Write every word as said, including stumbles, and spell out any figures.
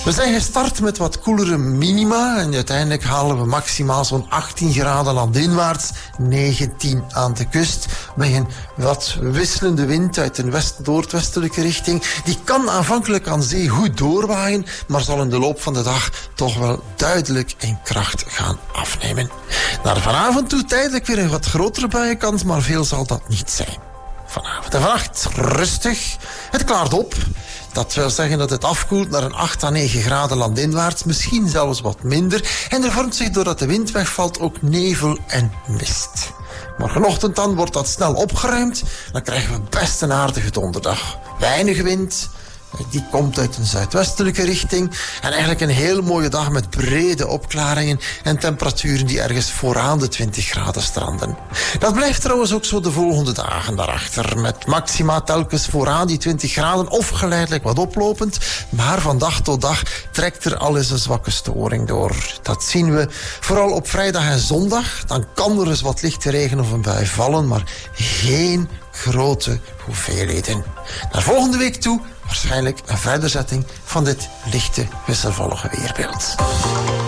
We zijn gestart met wat koelere minima en uiteindelijk halen we maximaal zo'n achttien graden landinwaarts, negentien aan de kust. Bij een wat wisselende wind uit een west-noordwestelijke richting. Die kan aanvankelijk aan zee goed doorwaaien, maar zal in de loop van de dag toch wel duidelijk in kracht gaan afnemen. Naar vanavond toe tijdelijk weer een wat grotere buienkans, maar veel zal dat niet zijn. Vanavond en vannacht rustig, het klaart op. Dat wil zeggen dat het afkoelt naar een acht à negen graden landinwaarts, misschien zelfs wat minder. En er vormt zich doordat de wind wegvalt ook nevel en mist. Morgenochtend dan wordt dat snel opgeruimd. Dan krijgen we best een aardige donderdag. Weinig wind. Die komt uit een zuidwestelijke richting. En eigenlijk een heel mooie dag met brede opklaringen en temperaturen die ergens vooraan de twintig graden stranden. Dat blijft trouwens ook zo de volgende dagen daarachter. Met maxima telkens vooraan die twintig graden of geleidelijk wat oplopend. Maar van dag tot dag trekt er al eens een zwakke storing door. Dat zien we vooral op vrijdag en zondag. Dan kan er eens wat lichte regen of een bui vallen, maar geen grote hoeveelheden. Naar volgende week toe waarschijnlijk een verderzetting van dit lichte, wisselvallige weerbeeld.